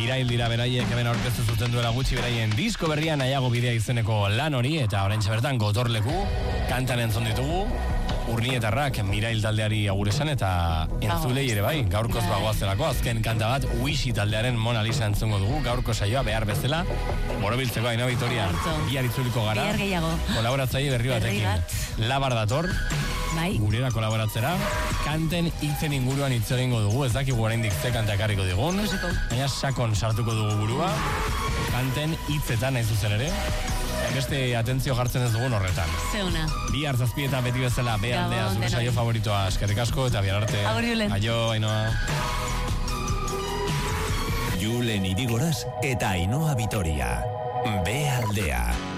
Mirail dira beraiek hemen aurkeztu zuten duela gutxi beraien disko berria Nahiago bidea izeneko lan hori, eta oraintxe bertan Gotorleku kantan entzun ditugu. Urnietarrak Mirail taldeari agur esan eta entzulei ere bai, gaurkoz bagoazelako azken kanta bat Wisi taldearen Mona Lisa entzungo dugu, gaurko saioa behar bezala borobiltzeko Ainhoa Vitoria bihar itzuliko gara, bihar gehiago kolaboratzaile berri batekin, Labar dator bai. Gurera kolaboratzera, kanten hitzen inguruan hitz egingo dugu, ez dakigu oraindik ze kanta ekarriko digun, baina sakon sartuko dugu burua, kanten hitzetan nahi zuzen ere. Beste atentzio jartzen ez dugun horretan. Zeuna. Bihar 7 beti bezala bealdea zure saio favoritoa, eskerrik asko eta bihar arte. Agur Julen. Aio, Ainhoa. Julen Irigoras eta Ainhoa Vitoria. Bealdea.